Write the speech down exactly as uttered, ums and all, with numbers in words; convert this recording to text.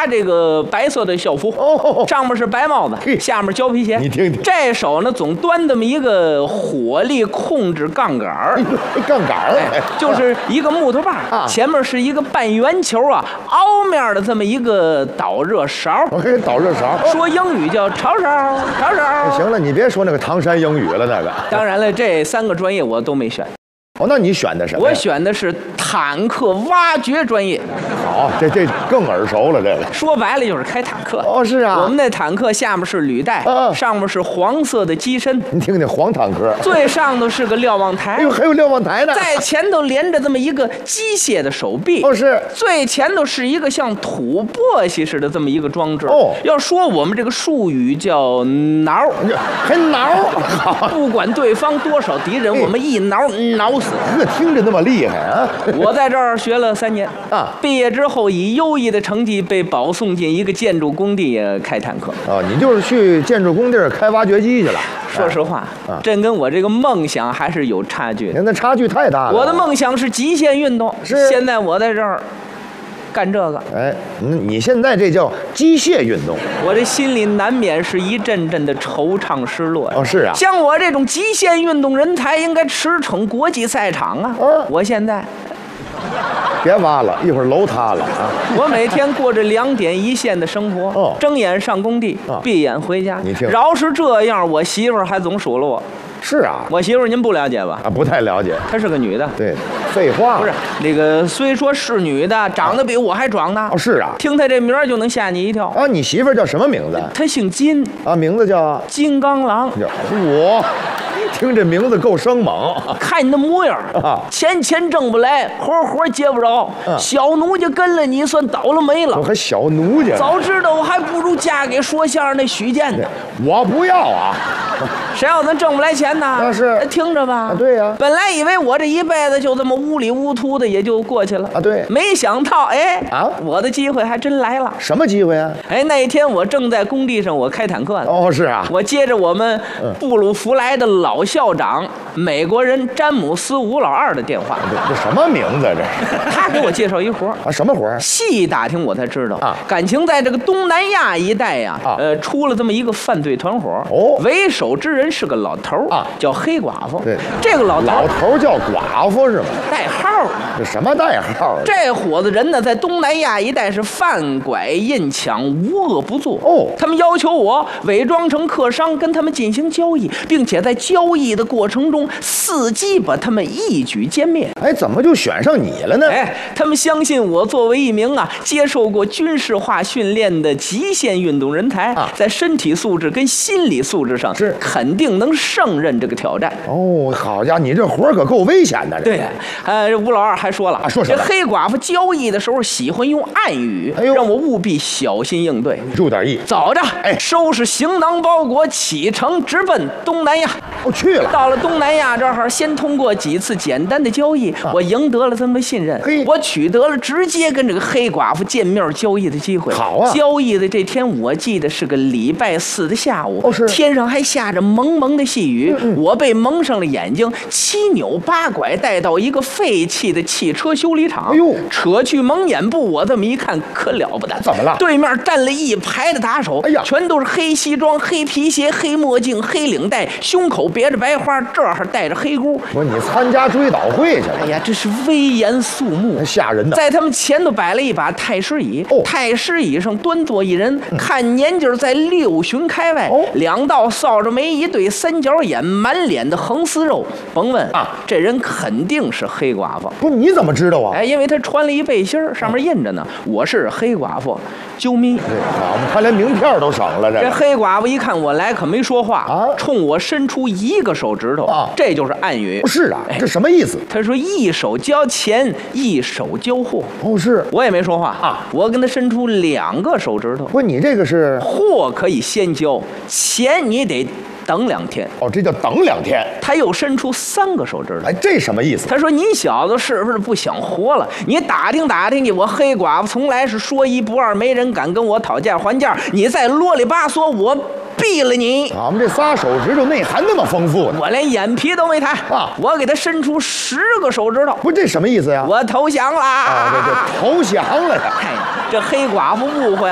她这个白色的校服， 哦， 上面是白帽子，下面胶皮鞋。 你听听， 这手呢总端这么一个火力控制杠杆儿， 杠杆儿， 哎，就是一个木头把儿，前面是一个半圆球啊，凹面的这么一个导热勺。 我给导热勺， 说英语叫炒勺，炒勺。 行了，你别说那个唐山英语了，那个。 当然了，这三个专业我都没选。 哦，那你选的什么？ 我选的是坦克挖掘专业。 好，这这更耳熟了，这个。 说白了就是开坦克。 哦，是啊。 我们那坦克下面是履带， 啊、 上面是黄色的机身。 你听听，黄坦克。 最上头是个瞭望台。 哎呦，还有瞭望台呢。 在前头连着这么一个机械的手臂。 哦，是。 最前头是一个像土簸箕似的这么一个装置。 哦。 要说我们这个术语叫挠， 还挠。 不管对方多少敌人，我们一挠挠死。 这听着那么厉害啊！ 我在这儿学了三年啊， 毕业之后以优异的成绩被保送进一个建筑工地开坦克。 哦，你就是去建筑工地开挖掘机去了。 说实话，啊，这跟我这个梦想还是有差距的。 那差距太大了。 我的梦想是极限运动， 是现在我在这儿干这个。 哎，你现在这叫机械运动， 我这心里难免是一阵阵的惆怅失落。 哦，是啊， 像我这种极限运动人才应该驰骋国际赛场啊！ 嗯， 我现在。 别挖了，一会儿楼塌了啊！ 我每天过着两点一线的生活， 哦， 睁眼上工地， 哦， 闭眼回家。 你听， 饶是这样，我媳妇儿还总数落我。 是啊， 我媳妇儿您不了解吧？ 啊，不太了解。 她是个女的。 对，废话。 不是那个，虽说是女的，长得比我还壮呢。 哦，是啊。 听她这名儿就能吓你一跳。 啊，你媳妇儿叫什么名字？ 她姓金。 啊，名字叫金刚狼。 我。听这名字够生猛， 看你那模样啊，钱钱挣不来，活活接不着，啊、小奴家跟了你算倒了霉了。 我还小奴家， 早知道我还不如嫁给说相声那许健呢。 我不要啊， 谁要咱挣不来钱呢？ 那是听着吧， 啊，对呀、啊。 本来以为我这一辈子就这么乌里乌涂的也就过去了啊，对， 没想到哎啊， 我的机会还真来了。 什么机会啊？ 哎，那一天我正在工地上，我开坦克呢。 哦，是啊， 我接着我们布鲁弗莱的老校长。美国人詹姆斯吴老二的电话， 这什么名字？这他给我介绍一活啊，什么活？ 细打听我才知道啊， 感情在这个东南亚一带呀， 啊， 呃，出了这么一个犯罪团伙， 哦， 为首之人是个老头啊， 叫黑寡妇。 对， 这个老头老头叫寡妇是吗？ 代号。 这什么代号？ 这伙子人呢，在东南亚一带是贩拐印抢，无恶不作。 哦， 他们要求我伪装成客商，跟他们进行交易，并且在交易的过程中伺机把他们一举歼灭。 哎，怎么就选上你了呢？ 哎，他们相信我作为一名啊接受过军事化训练的极限运动人才， 啊， 在身体素质跟心理素质上是肯定能胜任这个挑战。 哦，好家伙，你这活可够危险的。 对，呃，吴老二还说了， 啊，说什么？ 这黑寡妇交易的时候喜欢用暗语， 哎呦， 让我务必小心应对。 注点意。 走着， 哎， 收拾行囊包裹，启程直奔东南亚。 我、哦、去了。 到了东南亚这儿，先通过几次简单的交易，啊、我赢得了他们信任，我取得了直接跟这个黑寡妇见面交易的机会。 好啊！ 交易的这天，我记得是个礼拜四的下午， 哦是， 天上还下着蒙蒙的细雨， 嗯嗯我被蒙上了眼睛，七扭八拐带到一个废弃的汽车修理厂。 哎呦， 扯去蒙眼布，我这么一看，可了不得！ 怎么了？ 对面站了一排的打手， 哎呀， 全都是黑西装、黑皮鞋、黑墨镜、黑领带，胸口别着白花，这儿带着黑箍。 我说你参加追悼会去了？ 哎呀，这是威严肃穆， 吓人的。 在他们前头摆了一把太师椅， 哦， 太师椅上端坐一人，嗯、看年纪在六旬开外， 哦， 两道扫帚眉，一对三角眼，满脸的横丝肉。甭问啊， 这人肯定是黑寡妇。 不，你怎么知道啊？ 哎，因为他穿了一背心儿，上面印着呢，我是黑寡妇，啾咪。 对，好嘛，他连名片都省了。这这黑寡妇一看我来，可没说话啊， 冲我伸出一个手指头啊， 这就是暗语。 是啊，这什么意思？ 他说一手交钱，一手交货。 哦，是。 我也没说话啊， 我跟他伸出两个手指头。 不，你这个是货可以先交，钱你得等两天。 哦，这叫等两天。 他又伸出三个手指头。 哎，这什么意思？ 他说：“你小子是不是不想活了？你打听打听去，我黑寡妇从来是说一不二，没人敢跟我讨价还价。你再啰里吧嗦，我毙了你！” 俺们这仨手指头内涵那么丰富呢， 我连眼皮都没抬啊！ 我给他伸出十个手指头。 不，这什么意思呀？ 我投降了啊！这这投降了呀！ 哎，这黑寡妇误会。